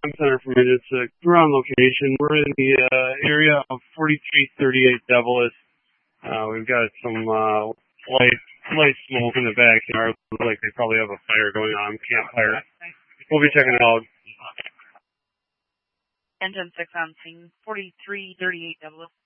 Center for Minutes. We're on location. We're in the area of 4338 Devils. We've got some light smoke in the backyard. Looks like they probably have a fire going on, campfire. We'll be checking it out. Engine 6 on scene, 4338 Devils.